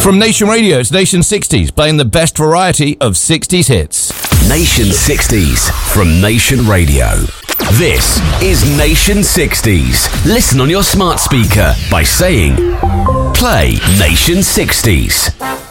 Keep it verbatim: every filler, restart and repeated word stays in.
From Nation Radio, it's Nation sixties, playing the best variety of sixties hits. Nation sixties from Nation Radio. This is Nation sixties. Listen on your smart speaker by saying, play Nation sixties.